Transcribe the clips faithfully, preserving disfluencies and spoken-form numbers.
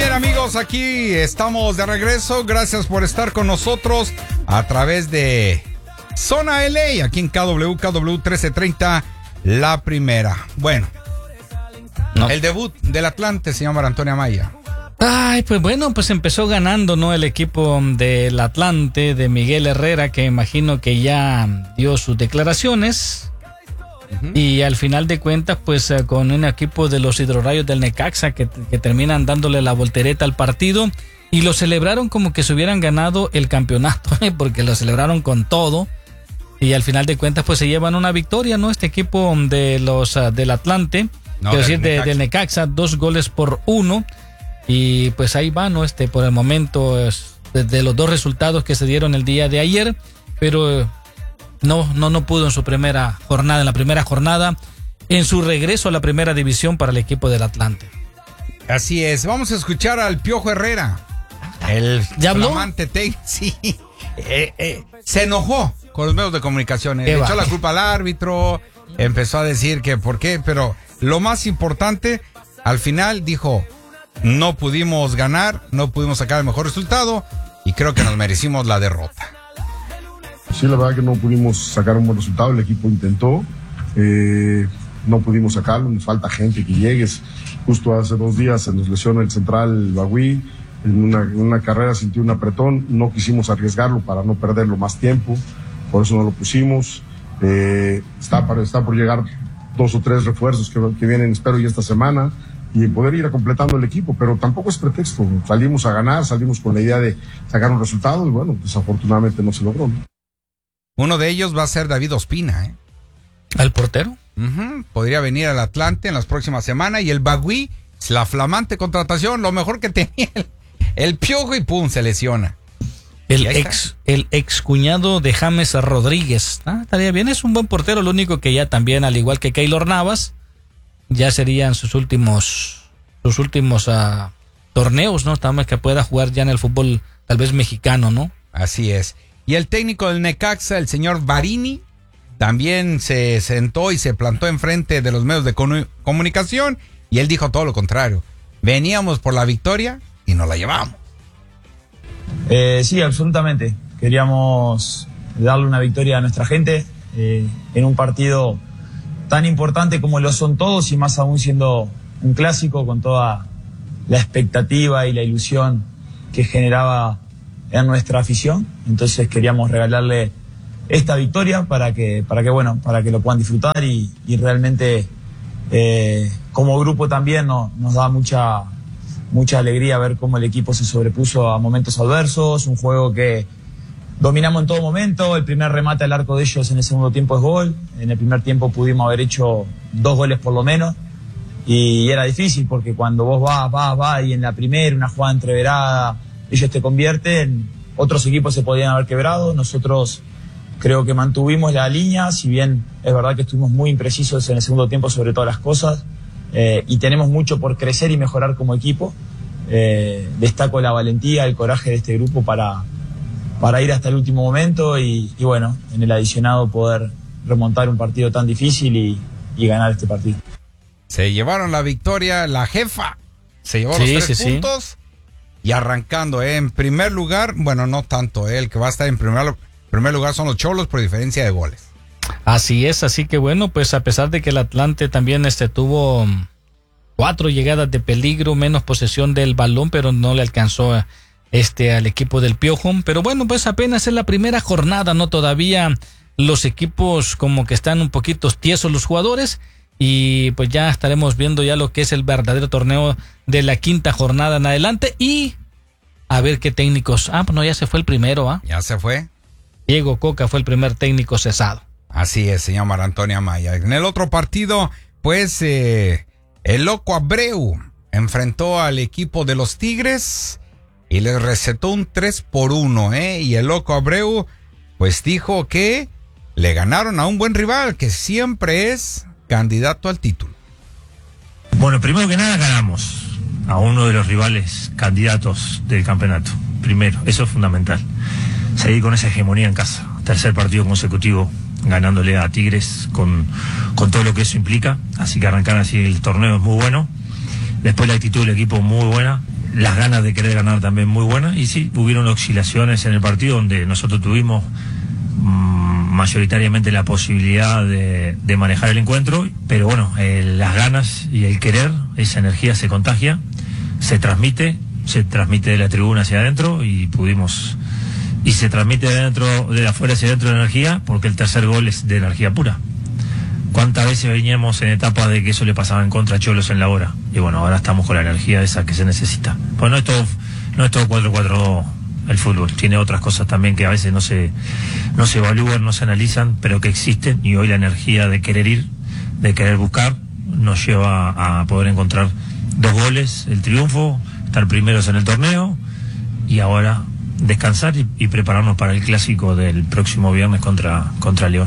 bien, amigos, aquí estamos de regreso. Gracias por estar con nosotros a través de Zona L A, aquí en K W K W trece treinta, La Primera. Bueno, no. El debut del Atlante, señor Antonio Amaya. Ay, pues bueno, pues empezó ganando, ¿no? El equipo del Atlante, de Miguel Herrera, que imagino que ya dio sus declaraciones. Uh-huh. Y al final de cuentas, pues uh, con un equipo de los Hidrorrayos del Necaxa que, que terminan dándole la voltereta al partido y lo celebraron como que se hubieran ganado el campeonato, ¿eh? Porque lo celebraron con todo y al final de cuentas pues se llevan una victoria, ¿no? Este equipo de los uh, del Atlante, no, quiero decir, de, del Necaxa, dos goles por uno y pues ahí va, ¿no? Este, por el momento, es, de, de los dos resultados que se dieron el día de ayer, pero... Uh, No, no, no pudo en su primera jornada, en la primera jornada, en su regreso a la primera división para el equipo del Atlante. Así es, vamos a escuchar al Piojo Herrera. El ¿Ya habló? flamante técnico, sí, eh, eh, se enojó con los medios de comunicación, le echó la culpa al árbitro, empezó a decir que por qué, pero lo más importante, al final dijo, no pudimos ganar, no pudimos sacar el mejor resultado y creo que nos merecimos la derrota. Sí, la verdad que no pudimos sacar un buen resultado, el equipo intentó, eh, no pudimos sacarlo, nos falta gente que llegue. Justo hace dos días se nos lesionó el central Bagüí, en una, en una carrera sintió un apretón, no quisimos arriesgarlo para no perderlo más tiempo, por eso no lo pusimos. Eh, está, para, está por llegar dos o tres refuerzos que, que vienen, espero, y esta semana, y poder ir a completando el equipo, pero tampoco es pretexto, salimos a ganar, salimos con la idea de sacar un resultado y bueno, desafortunadamente no se logró, ¿no? Uno de ellos va a ser David Ospina, ¿eh? ¿El portero? Uh-huh. Podría venir al Atlante en las próximas semanas. Y el Bagüí, la flamante contratación, lo mejor que tenía el, el Piojo y pum, se lesiona. El ex, el ex cuñado de James Rodríguez. Ah, estaría bien, es un buen portero, lo único que ya también, al igual que Keylor Navas, ya serían sus últimos, sus últimos uh, torneos, ¿no? Tal vez que pueda jugar ya en el fútbol, tal vez mexicano, ¿no? Así es. Y el técnico del Necaxa, el señor Varini, también se sentó y se plantó enfrente de los medios de comunicación y él dijo todo lo contrario. Veníamos por la victoria y nos la llevamos. Eh, sí, absolutamente. Queríamos darle una victoria a nuestra gente eh, en un partido tan importante como lo son todos y más aún siendo un clásico con toda la expectativa y la ilusión que generaba en nuestra afición. Entonces queríamos regalarle esta victoria para que, para que bueno, para que lo puedan disfrutar y, y realmente eh, como grupo también no, nos da mucha, mucha alegría ver cómo el equipo se sobrepuso a momentos adversos, un juego que dominamos en todo momento, el primer remate al arco de ellos en el segundo tiempo es gol, en el primer tiempo pudimos haber hecho dos goles por lo menos y era difícil porque cuando vos vas, vas, vas y en la primera una jugada entreverada ellos te convierten, otros equipos se podían haber quebrado, nosotros creo que mantuvimos la línea, si bien es verdad que estuvimos muy imprecisos en el segundo tiempo sobre todas las cosas, eh, y tenemos mucho por crecer y mejorar como equipo. Eh, destaco la valentía, el coraje de este grupo para, para ir hasta el último momento y, y bueno, en el adicionado poder remontar un partido tan difícil y, y ganar este partido. Se llevaron la victoria, la jefa se llevó sí, los tres sí, puntos. Sí. Y arrancando, ¿eh? En primer lugar, bueno, no tanto, ¿eh? El que va a estar en primer, primer lugar son los Cholos por diferencia de goles. Así es, así que bueno, pues a pesar de que el Atlante también este, tuvo cuatro llegadas de peligro, menos posesión del balón, pero no le alcanzó este al equipo del Piojo. Pero bueno, pues apenas es la primera jornada, ¿no? Todavía los equipos como que están un poquito tiesos los jugadores. Y pues ya estaremos viendo ya lo que es el verdadero torneo de la quinta jornada en adelante y a ver qué técnicos. Ah, pues no, ya se fue el primero, ¿ah? Ya se fue. Diego Coca fue el primer técnico cesado. Así es, señor Mar Antonio Amaya. En el otro partido, pues, eh, el Loco Abreu enfrentó al equipo de los Tigres y les recetó un tres por uno, ¿eh? Y el Loco Abreu, pues dijo que le ganaron a un buen rival, que siempre es candidato al título. Bueno, primero que nada ganamos a uno de los rivales candidatos del campeonato. Primero, eso es fundamental. Seguir con esa hegemonía en casa. Tercer partido consecutivo ganándole a Tigres con, con todo lo que eso implica. Así que arrancar así el torneo es muy bueno. Después la actitud del equipo muy buena. las ganas de querer ganar también muy buenas, y sí, hubieron oscilaciones en el partido donde nosotros tuvimos mmm, mayoritariamente la posibilidad de, de manejar el encuentro, pero bueno, eh, las ganas y el querer, esa energía se contagia, se transmite, se transmite de la tribuna hacia adentro y pudimos, y se transmite de adentro, de afuera hacia adentro de energía, porque el tercer gol es de energía pura. ¿Cuántas veces veníamos en etapas de que eso le pasaba en contra a Cholos en la hora? Y bueno, ahora estamos con la energía esa que se necesita. Pues no es todo, no es todo cuatro cuatro dos el fútbol. Tiene otras cosas también que a veces no se, no se evalúan, no se analizan, pero que existen. Y hoy la energía de querer ir, de querer buscar, nos lleva a poder encontrar dos goles, el triunfo, estar primeros en el torneo y ahora descansar y, y prepararnos para el clásico del próximo viernes contra, contra León.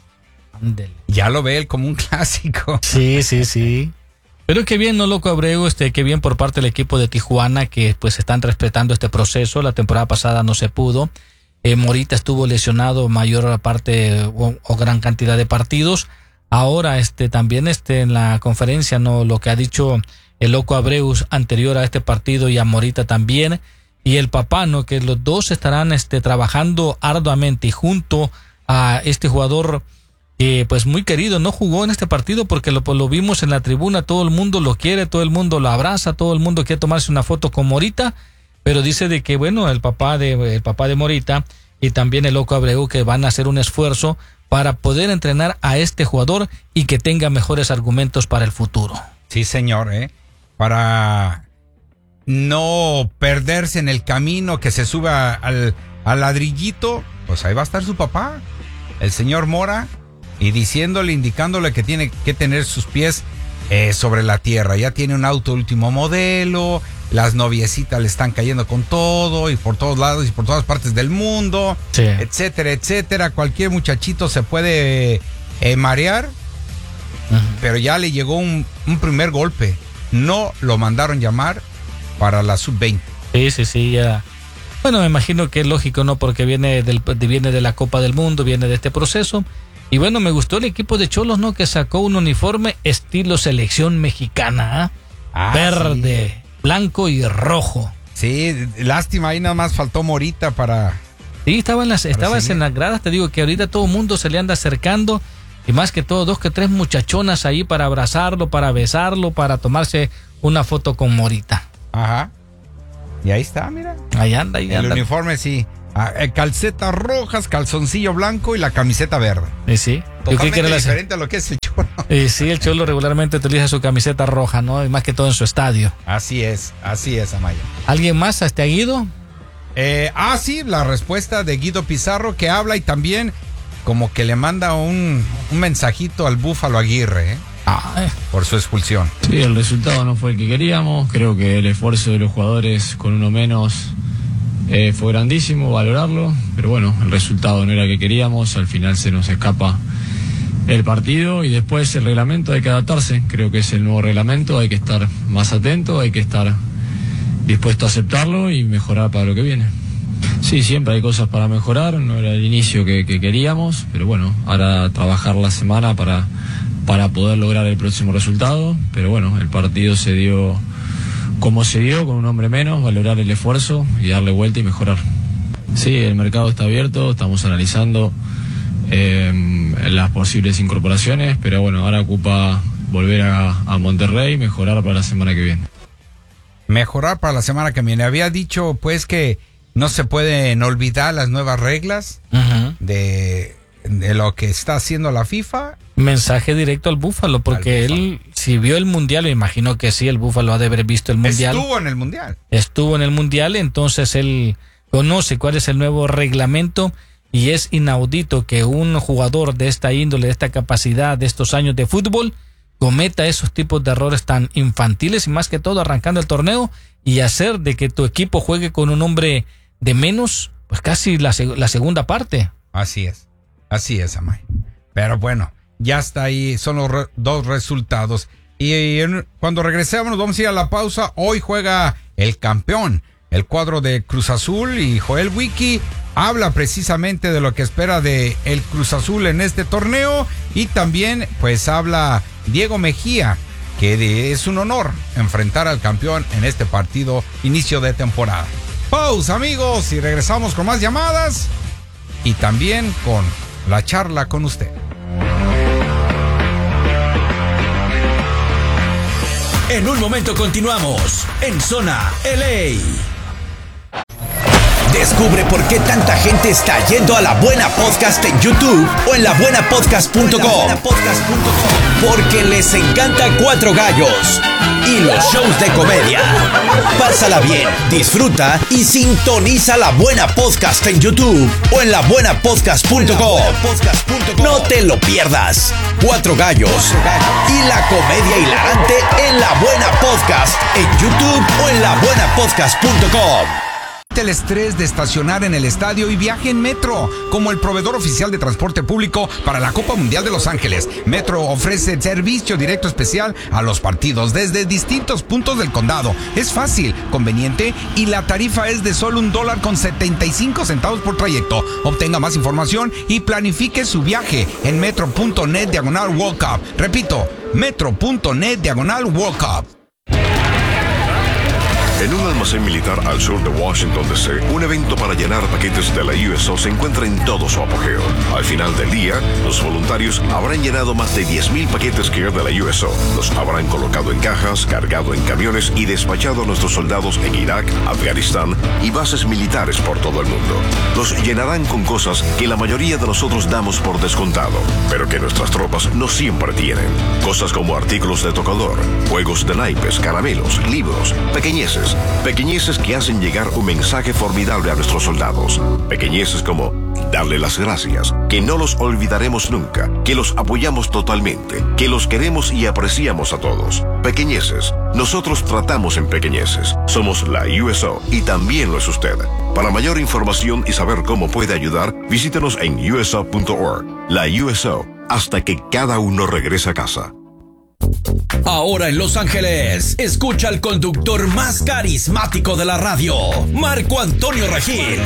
Ya lo ve él como un clásico. Sí, sí, sí. Pero qué bien, ¿no, Loco Abreu? Este, qué bien por parte del equipo de Tijuana, que pues están respetando este proceso. La temporada pasada no se pudo. Eh, Morita estuvo lesionado mayor parte o, o gran cantidad de partidos. Ahora, este, también este, en la conferencia, no, lo que ha dicho el Loco Abreu anterior a este partido y a Morita también, y el papá, ¿no? Que los dos estarán este, trabajando arduamente y junto a este jugador que pues muy querido, no jugó en este partido porque lo, lo vimos en la tribuna, todo el mundo lo quiere, todo el mundo lo abraza, todo el mundo quiere tomarse una foto con Morita, pero dice de que bueno, el papá de el papá de Morita y también el Loco Abreu que van a hacer un esfuerzo para poder entrenar a este jugador y que tenga mejores argumentos para el futuro. Sí, señor, ¿eh? Para no perderse en el camino, que se suba al, al ladrillito, pues ahí va a estar su papá, el señor Mora, y diciéndole, indicándole que tiene que tener sus pies eh, sobre la tierra. Ya tiene un auto último modelo, las noviecitas le están cayendo con todo y por todos lados y por todas partes del mundo, sí, etcétera, etcétera. Cualquier muchachito se puede eh, marear, uh-huh. Pero ya le llegó un, un primer golpe. No lo mandaron llamar para la sub veinte. Sí, sí, sí, ya. Bueno, me imagino que es lógico, ¿no? Porque viene del viene de la Copa del Mundo, viene de este proceso. Y bueno, me gustó el equipo de Cholos, ¿no? Que sacó un uniforme estilo selección mexicana, ¿eh? Ah, verde, sí, blanco y rojo. Sí, lástima, ahí nada más faltó Morita para... Sí, estaba en las, estabas en las gradas, te digo que ahorita todo el mundo se le anda acercando, y más que todo, dos que tres muchachonas ahí para abrazarlo, para besarlo, para tomarse una foto con Morita. Ajá. Y ahí está, mira. Ahí anda, ahí el anda. El uniforme, sí. Ah, eh, calcetas rojas, calzoncillo blanco y la camiseta verde. Sí, sí. Totalmente que diferente la... a lo que es el Cholo. Eh, sí, el Cholo regularmente utiliza su camiseta roja, ¿no? Y más que todo en su estadio. Así es, así es, Amaya. ¿Alguien más hasta Guido? Eh, ah, sí, la respuesta de Guido Pizarro, que habla y también como que le manda un, un mensajito al Búfalo Aguirre, ¿eh? Ah, eh. Por su expulsión. Sí, el resultado no fue el que queríamos. Creo que el esfuerzo de los jugadores con uno menos eh, fue grandísimo, valorarlo. Pero bueno, el resultado no era el que queríamos. Al final se nos escapa el partido y después el reglamento hay que adaptarse. Creo que es el nuevo reglamento. Hay que estar más atento, hay que estar dispuesto a aceptarlo y mejorar para lo que viene. Sí, siempre hay cosas para mejorar. No era el inicio que, que queríamos. Pero bueno, ahora trabajar la semana para... para poder lograr el próximo resultado, pero bueno, el partido se dio como se dio, con un hombre menos, valorar el esfuerzo y darle vuelta y mejorar. Sí, el mercado está abierto, estamos analizando eh, las posibles incorporaciones, pero bueno, ahora ocupa volver a, a Monterrey y mejorar para la semana que viene. Mejorar para la semana que viene. Había dicho pues que no se pueden olvidar las nuevas reglas uh-huh. de... de lo que está haciendo la FIFA. Mensaje directo al Búfalo, porque al Búfalo. Él, si vio el Mundial, me imagino que sí, el Búfalo ha de haber visto el Mundial. Estuvo en el Mundial. Estuvo en el Mundial, entonces él conoce cuál es el nuevo reglamento y es inaudito que un jugador de esta índole, de esta capacidad, de estos años de fútbol, cometa esos tipos de errores tan infantiles y más que todo arrancando el torneo y hacer de que tu equipo juegue con un hombre de menos, pues casi la, la segunda parte. Así es. Así es, Amay. Pero bueno, ya está ahí, son los re- dos resultados. Y, y en, cuando regresemos, vamos a ir a la pausa. Hoy juega el campeón, el cuadro de Cruz Azul, y Joel Wiki habla precisamente de lo que espera de el Cruz Azul en este torneo. Y también, pues, habla Diego Mejía que es un honor enfrentar al campeón en este partido inicio de temporada. Pausa, amigos, y regresamos con más llamadas y también con la charla con usted. En un momento continuamos en Zona L A. Descubre por qué tanta gente está yendo a La Buena Podcast en YouTube o en la buena podcast punto com. Porque les encanta Cuatro Gallos y los shows de comedia. Pásala bien, disfruta y sintoniza La Buena Podcast en YouTube o en la buena podcast punto com. No te lo pierdas. Cuatro Gallos y la comedia hilarante en La Buena Podcast en YouTube o en la buena podcast punto com. El estrés de estacionar en el estadio y viaje en Metro. Como el proveedor oficial de transporte público para la Copa Mundial de Los Ángeles, Metro ofrece servicio directo especial a los partidos desde distintos puntos del condado. Es fácil, conveniente y la tarifa es de solo un dólar con setenta y cinco centavos por trayecto. Obtenga más información y planifique su viaje en metro.net diagonal World Cup. Repito, metro.net diagonal World Cup. En un almacén militar al sur de Washington, D C, un evento para llenar paquetes de la U S O se encuentra en todo su apogeo. Al final del día, los voluntarios habrán llenado más de diez mil paquetes que de la U S O. Los habrán colocado en cajas, cargado en camiones y despachado a nuestros soldados en Irak, Afganistán y bases militares por todo el mundo. Los llenarán con cosas que la mayoría de nosotros damos por descontado, pero que nuestras tropas no siempre tienen. Cosas como artículos de tocador, juegos de naipes, caramelos, libros, pequeñeces. Pequeñeces que hacen llegar un mensaje formidable a nuestros soldados. Pequeñeces como darle las gracias, que no los olvidaremos nunca, que los apoyamos totalmente, que los queremos y apreciamos a todos. Pequeñeces. Nosotros tratamos en pequeñeces. Somos la U S O y también lo es usted. Para mayor información y saber cómo puede ayudar, visítenos en U S O punto org. La U S O, hasta que cada uno regrese a casa. Ahora en Los Ángeles, escucha al conductor más carismático de la radio, Marco Antonio Regil,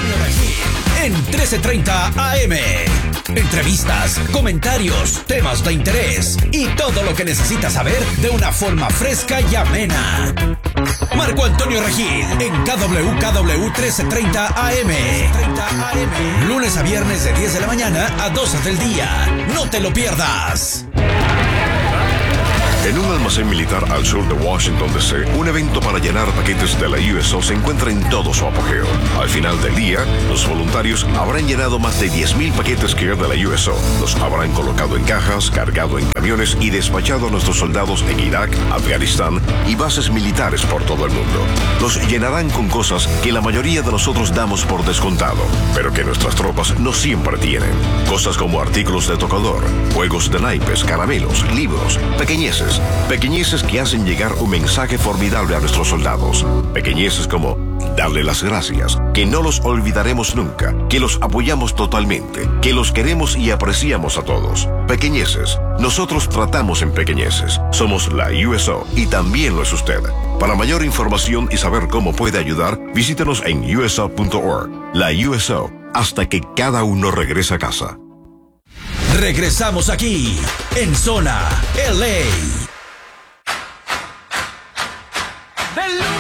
en trece treinta A M. Entrevistas, comentarios, temas de interés y todo lo que necesitas saber de una forma fresca y amena. Marco Antonio Regil en K W K W trece treinta A M. Lunes a viernes de diez de la mañana a doce del día. No te lo pierdas. En un almacén militar al sur de Washington, D C, un evento para llenar paquetes de la U S O se encuentra en todo su apogeo. Al final del día, los voluntarios habrán llenado más de diez mil paquetes que de la U S O. Los habrán colocado en cajas, cargado en camiones y despachado a nuestros soldados en Irak, Afganistán y bases militares por todo el mundo. Los llenarán con cosas que la mayoría de nosotros damos por descontado, pero que nuestras tropas no siempre tienen. Cosas como artículos de tocador, juegos de naipes, caramelos, libros, pequeñeces. Pequeñeces que hacen llegar un mensaje formidable a nuestros soldados. Pequeñeces como darle las gracias, que no los olvidaremos nunca, que los apoyamos totalmente, que los queremos y apreciamos a todos. Pequeñeces. Nosotros tratamos en pequeñeces. Somos la U S O y también lo es usted. Para mayor información y saber cómo puede ayudar, visítenos en U S O punto org. La U S O, hasta que cada uno regrese a casa. Regresamos aquí, en Zona L A.